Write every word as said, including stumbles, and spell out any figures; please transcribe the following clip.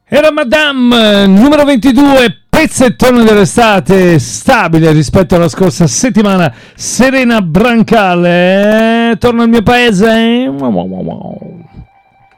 Era Madame, numero ventidue, pezzettone dell'estate, stabile rispetto alla scorsa settimana. Serena Brancale, torno al mio paese.